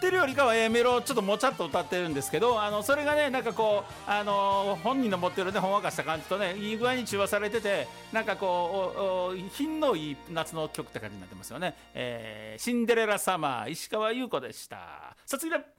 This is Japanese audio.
ってるよりかは A メロをちょっともちゃっと歌ってるんですけど、それがねなんかこう本人の持ってるねほんわかした感じとねいい具合に中和されてて、なんかこう品のいい夏の曲って感じになってますよね。シンデレラサマー石川優子でした。さあ次だ。